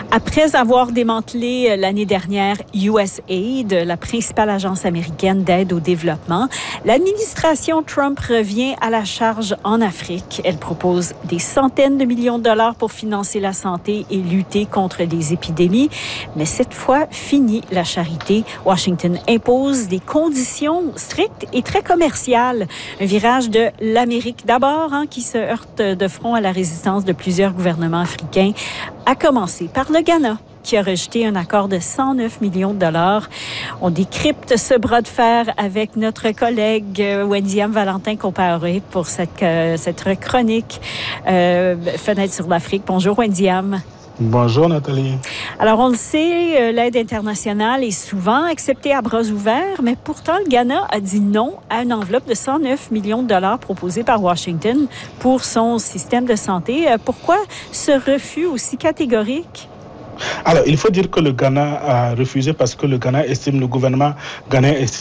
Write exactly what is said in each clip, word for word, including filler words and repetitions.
Après avoir démantelé l'année dernière U S A I D, la principale agence américaine d'aide au développement, l'administration Trump revient à la charge en Afrique. Elle propose des centaines de millions de dollars pour financer la santé et lutter contre les épidémies. Mais cette fois, fini la charité. Washington impose des conditions strictes et très commerciales. Un virage de l'Amérique d'abord, hein, qui se heurte de front à la résistance de plusieurs gouvernements africains, à commencer par le Ghana, qui a rejeté un accord de cent neuf millions de dollars. On décrypte ce bras de fer avec notre collègue Wendy-Am Valentin-Compaoré pour cette, euh, cette chronique euh, Fenêtre sur l'Afrique. Bonjour Wendy-Am. Bonjour Nathalie. Alors on le sait, l'aide internationale est souvent acceptée à bras ouverts, mais pourtant le Ghana a dit non à une enveloppe de cent neuf millions de dollars proposée par Washington pour son système de santé. Pourquoi ce refus aussi catégorique? Alors, il faut dire que le Ghana a refusé parce que le Ghana estime, le gouvernement ghanéen estime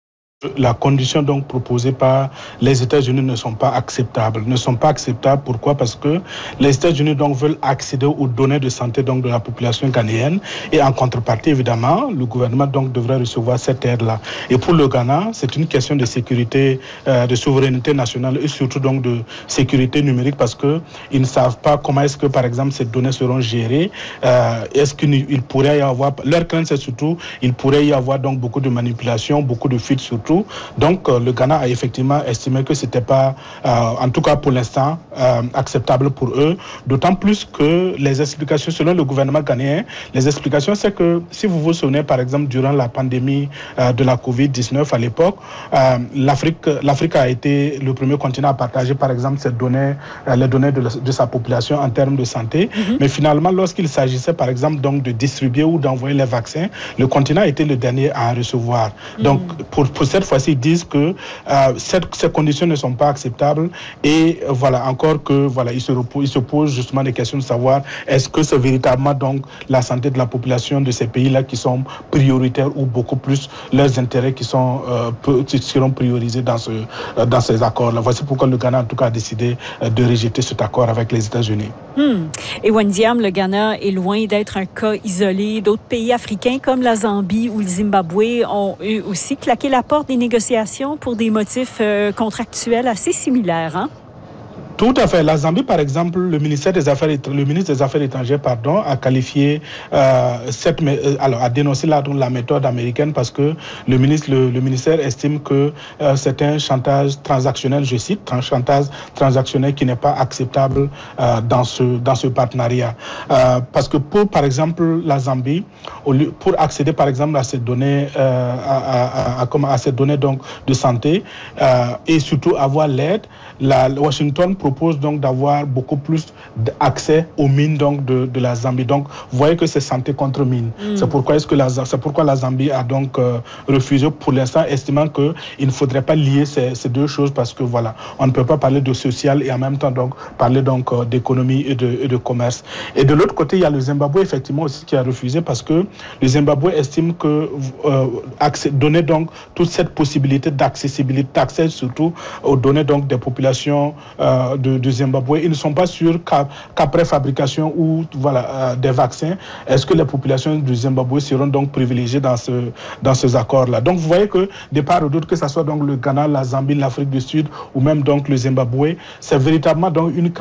la condition donc proposée par les États-Unis ne sont pas acceptables. Ne sont pas acceptables. Pourquoi? Parce que les États-Unis donc veulent accéder aux données de santé donc de la population ghanéenne et en contrepartie évidemment le gouvernement donc devrait recevoir cette aide-là. Et pour le Ghana, c'est une question de sécurité, euh, de souveraineté nationale et surtout donc de sécurité numérique parce que ils ne savent pas comment est-ce que par exemple ces données seront gérées. Euh, est-ce qu'il pourrait y avoir leur crainte c'est surtout il pourrait y avoir donc beaucoup de manipulations, beaucoup de fuites surtout. Donc, euh, le Ghana a effectivement estimé que ce n'était pas, euh, en tout cas pour l'instant, euh, acceptable pour eux. D'autant plus que les explications, selon le gouvernement ghanéen, les explications, c'est que, si vous vous souvenez, par exemple, durant la pandémie euh, de la covid dix-neuf à l'époque, euh, l'Afrique, l'Afrique a été le premier continent à partager, par exemple, ces données, euh, les données de, la, de sa population en termes de santé. Mm-hmm. Mais finalement, lorsqu'il s'agissait, par exemple, donc, de distribuer ou d'envoyer les vaccins, le continent était le dernier à en recevoir. Mm-hmm. Donc, pour, pour cette fois-ci, ils disent que euh, cette, ces conditions ne sont pas acceptables et euh, voilà, encore que voilà, ils se, repos, ils se posent justement des questions de savoir est-ce que c'est véritablement donc la santé de la population de ces pays-là qui sont prioritaires ou beaucoup plus leurs intérêts qui sont euh, peu, qui seront priorisés dans, ce, euh, dans ces accords-là. Voici pourquoi le Ghana en tout cas a décidé euh, de rejeter cet accord avec les États-Unis. Hmm. Et Wendy-Am, le Ghana est loin d'être un cas isolé. D'autres pays africains comme la Zambie ou le Zimbabwe ont eux aussi claqué la porte des négociations pour des motifs euh, contractuels assez similaires, hein? Tout à fait. La Zambie, par exemple, le ministère des Affaires, le ministre des Affaires étrangères, pardon, a qualifié euh, cette, euh, alors a dénoncé la, la méthode américaine parce que le ministre, le, le ministère estime que euh, c'est un chantage transactionnel, je cite, un chantage transactionnel qui n'est pas acceptable euh, dans ce dans ce partenariat. Euh, parce que pour, par exemple, la Zambie, au lieu, pour accéder, par exemple, à ces données, euh, à, à, à, à, à ces données donc de santé euh, et surtout avoir l'aide, la Washington propose donc d'avoir beaucoup plus d'accès aux mines donc de, de la Zambie. Donc, vous voyez que c'est santé contre mine. Mm. C'est pourquoi est-ce que la, c'est pourquoi la Zambie a donc euh, refusé pour l'instant, estimant que il ne faudrait pas lier ces, ces deux choses parce que voilà, on ne peut pas parler de social et en même temps donc parler donc euh, d'économie et de, et de commerce. Et de l'autre côté, il y a le Zimbabwe effectivement aussi qui a refusé parce que le Zimbabwe estime que euh, accès, donner donc toute cette possibilité d'accessibilité, d'accès surtout aux données donc des populations euh, De, de Zimbabwe, ils ne sont pas sûrs qu'à, qu'après fabrication ou voilà, euh, des vaccins, est-ce que les populations du Zimbabwe seront donc privilégiées dans, ce, dans ces accords-là. Donc vous voyez que de part ou d'autre, que ce soit donc le Ghana, la Zambie, l'Afrique du Sud ou même donc le Zimbabwe, c'est véritablement donc une